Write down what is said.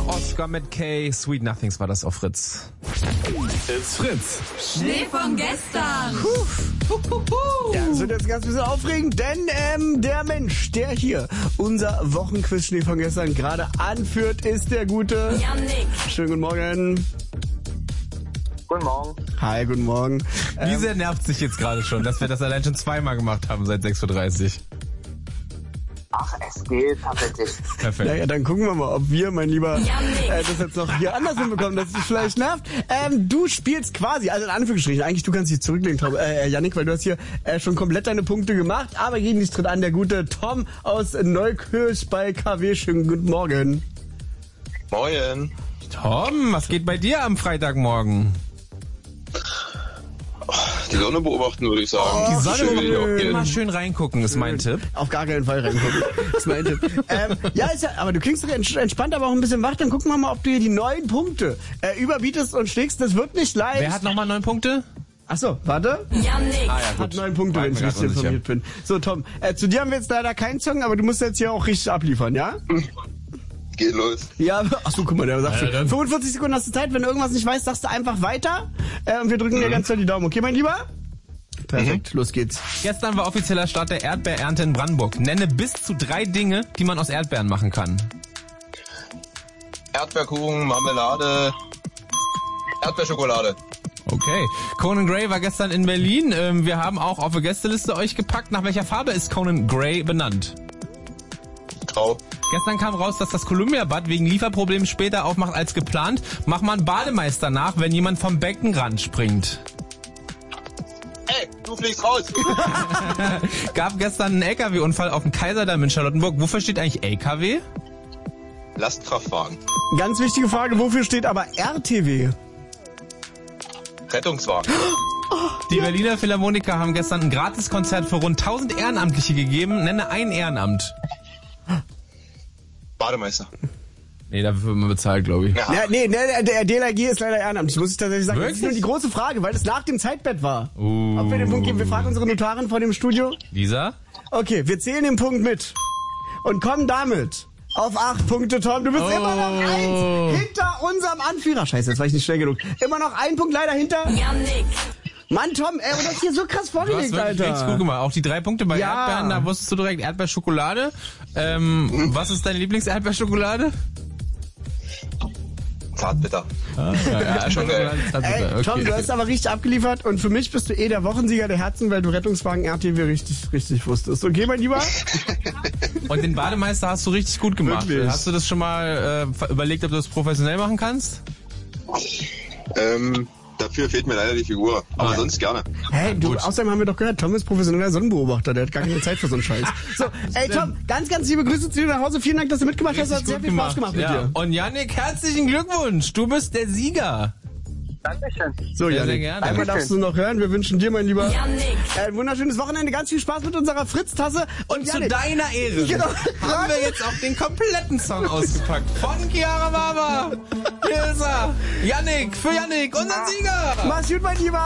Oscar mit K. Sweet Nothings war das auf Fritz. It's Fritz. Schnee von gestern. Ja, das wird jetzt ganz bisschen aufregend, denn der Mensch, der hier unser Wochenquiz Schnee von gestern gerade anführt, ist der gute Yannick. Schönen guten Morgen. Guten Morgen. Hi, guten Morgen. Wie sehr nervt sich jetzt gerade schon, dass wir das allein schon zweimal gemacht haben seit 6.30 Uhr? Ach, es geht tatsächlich. Perfekt. Naja, dann gucken wir mal, ob wir, mein Lieber, Yannick. das jetzt noch hier anders hinbekommen, dass es dich vielleicht nervt. Du spielst quasi, also in Anführungsstrichen, eigentlich du kannst dich zurücklegen, Yannick, weil du hast hier schon komplett deine Punkte gemacht, aber gegen dich tritt an der gute Tom aus Neukirch bei KW. Schönen guten Morgen. Moin. Tom, was geht bei dir am Freitagmorgen? Die Sonne beobachten, würde ich sagen. Die Sonne Schön, beobachten. ja. Immer schön reingucken, ist mein Tipp. Auf gar keinen Fall reingucken. Das ist mein Tipp. Ja, ist ja, aber du klingst doch entspannt, aber auch ein bisschen wach. Dann gucken wir mal, ob du hier die 9 Punkte überbietest und schlägst. Das wird nicht leicht. Wer hat nochmal 9 Punkte? Achso, warte. Yannick. Hat 9 Punkte, War wenn ich mir richtig grad unsicher. informiert bin. So, Tom, zu dir haben wir jetzt leider keinen Song, aber du musst jetzt hier auch richtig abliefern, ja? Geht los. Ja, achso, guck mal, der sagt schon. dann. 45 Sekunden hast du Zeit. Wenn du irgendwas nicht weißt, sagst du einfach weiter. Und wir drücken dir ganz doll die Daumen. Okay, mein Lieber? Perfekt, los geht's. Gestern war offizieller Start der Erdbeerernte in Brandenburg. Nenne bis zu 3 Dinge, die man aus Erdbeeren machen kann. Erdbeerkuchen, Marmelade, Erdbeerschokolade. Okay. Conan Gray war gestern in Berlin. Wir haben auch auf der Gästeliste euch gepackt. Nach welcher Farbe ist Conan Gray benannt? Grau. Gestern kam raus, dass das Columbia-Bad wegen Lieferproblemen später aufmacht als geplant. Mach mal einen Bademeister nach, wenn jemand vom Beckenrand springt. Ey, du fliegst raus. Gab gestern einen LKW-Unfall auf dem Kaiserdamm in Charlottenburg. Wofür steht eigentlich LKW? Lastkraftwagen. Ganz wichtige Frage, wofür steht aber RTW? Rettungswagen. Die Berliner Philharmoniker haben gestern ein Gratiskonzert für rund 1000 Ehrenamtliche gegeben. Nenne ein Ehrenamt. Bademeister. Nee, dafür wird man bezahlt, glaube ich. Ja. Ja, nee, der DLRG ist leider ehrenamtlich, muss ich tatsächlich sagen. Wirklich? Das ist nur die große Frage, weil es nach dem Zeitbett war. Ob wir den Punkt geben, wir fragen unsere Notarin vor dem Studio. Lisa? Okay, wir zählen den Punkt mit und kommen damit auf 8 Punkte, Tom. Du bist immer noch 1 hinter unserem Anführer. Scheiße, jetzt war ich nicht schnell genug. Immer noch 1 Punkt leider hinter. Yannick. Mann, Tom, du hast hier so krass Du hast vorgelegt, wirklich Alter. richtig gut gemacht. Auch die 3 Punkte bei Ja. Erdbeeren, da wusstest du direkt Erdbeerschokolade. Was ist deine Lieblings-Erdbeerschokolade? Zartbitter. Ja, schon geil. Ey, Tom, du hast aber richtig abgeliefert und für mich bist du der Wochensieger der Herzen, weil du Rettungswagen RTW richtig wusstest. Okay, mein Lieber? Und den Bademeister hast du richtig gut gemacht. Wirklich? Hast du das schon mal überlegt, ob du das professionell machen kannst? Dafür fehlt mir leider die Figur. Aber sonst gerne. Hey, außerdem haben wir doch gehört, Tom ist professioneller Sonnenbeobachter, der hat gar keine Zeit für so einen Scheiß. So, ey Tom, ganz liebe Grüße zu dir nach Hause. Vielen Dank, dass du mitgemacht hast. Hat sehr viel Spaß gemacht mit dir. Und Yannick, herzlichen Glückwunsch. Du bist der Sieger. Dankeschön. So, Sehr, Yannick, sehr gerne. einmal darfst du noch hören. Wir wünschen dir, mein Lieber, Yannick. ein wunderschönes Wochenende. Ganz viel Spaß mit unserer Fritz-Tasse. Und Zu Yannick, deiner Ehre Genau. haben wir jetzt auch den kompletten Song ausgepackt. Von Chiara Baba. Hier ist er. Yannick, für Yannick, unseren Sieger. mach's gut, mein Lieber.